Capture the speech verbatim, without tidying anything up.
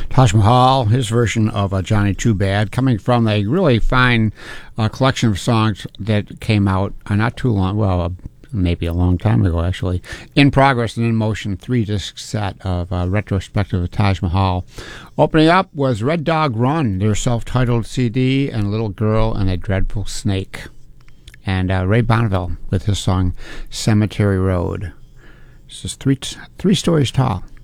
Taj Mahal, his version of uh, Johnny Too Bad, coming from a really fine uh, collection of songs that came out uh, not too long, well, uh, maybe a long time ago, actually. In Progress and In Motion, three-disc set of uh, retrospective of Taj Mahal. Opening up was Red Dog Run, their self-titled C D, and Little Girl and a Dreadful Snake. And uh, Ray Bonneville with his song Cemetery Road. This is three, t- three stories tall.